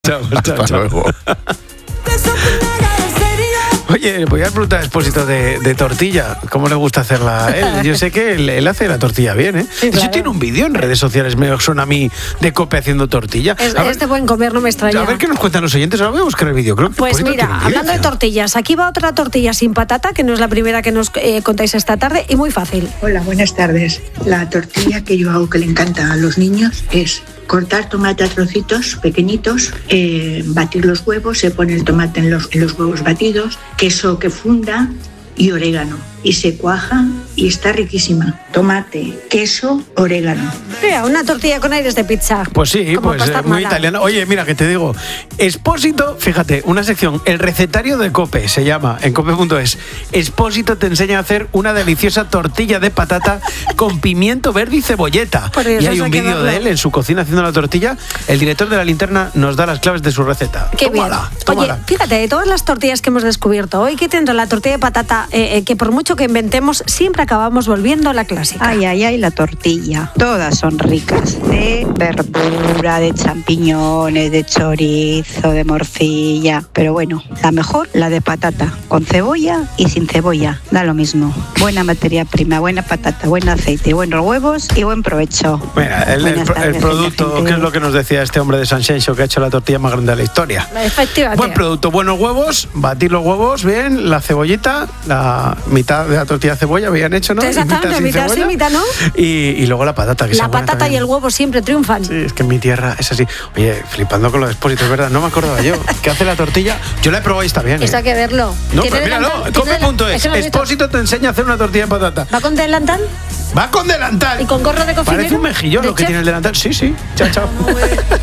Chao, Hasta luego. Oye, voy a preguntar a Expósito de tortilla. ¿Cómo le gusta hacerla a él? Yo sé que él hace la tortilla bien, ¿eh? Sí, De hecho, claro. tiene un vídeo en redes sociales, me suena a mí, de COPE haciendo tortilla. Es A ver, de buen comer, no me extraña. a ver qué nos cuentan los oyentes. Ahora voy a buscar el vídeo. Creo que Pues Expósito mira, tiene un hablando de vídeo. tortillas, aquí va otra tortilla sin patata, que no es la primera que nos contáis esta tarde, y muy fácil. Hola, buenas tardes. La tortilla que yo hago que le encanta a los niños es cortar tomate a trocitos pequeñitos, batir los huevos, se pone el tomate en los huevos batidos, queso que funda y orégano. Y se cuaja y está riquísima. Tomate, queso, orégano. Mira, una tortilla con aires de pizza. Pues sí, Como pues pasta muy mala. italiano. Oye, mira, que te digo, Expósito, fíjate, una sección, el recetario de COPE, se llama, en cope.es. Expósito te enseña a hacer una deliciosa tortilla de patata con pimiento verde y cebolleta. Por eso Y hay hay un que vídeo verlo. de él en su cocina haciendo la tortilla. El director de La Linterna nos da las claves de su receta. Qué Tómala, bien. tómala. Oye, fíjate, de todas las tortillas que hemos descubierto hoy, que tendrá la tortilla de patata, que por mucho que inventemos, siempre acabamos volviendo a la clásica. Ay, ay, ay, la tortilla. Todas son ricas. De verdura, de champiñones, de chorizo, de morcilla. Pero bueno, la mejor, la de patata. Con cebolla y sin cebolla. Da lo mismo. Buena materia prima, buena patata, buen aceite, buenos huevos y buen provecho. Mira, el Buenas tardes, producto, gente. ¿qué es lo que nos decía este hombre de Sanxenxo que ha hecho la tortilla más grande de la historia? Efectivamente. Buen producto, buenos huevos, batir los huevos bien, la cebollita, la mitad de la tortilla de cebolla habían hecho, ¿no? Y Exactamente, sin mitad sí, cebolla. mitad no. Y luego la patata, que La sea buena patata y también. el huevo siempre triunfan. Sí, es que en mi tierra es así. Oye, flipando con lo de Expósito, es verdad, no me acordaba yo. ¿Qué hace la tortilla? Yo la he probado y está bien. Esto hay que verlo. No, ¿Tiene pero míralo, delantal? ¿Tiene delantal? cope.es. Es que no lo he visto. Expósito te enseña a hacer una tortilla de patata. ¿Va con delantal? Va con delantal. ¿Y con gorro de cocinero? Parece un mejillón ¿De lo que chef? tiene el delantal. Sí, sí. Chao, chao.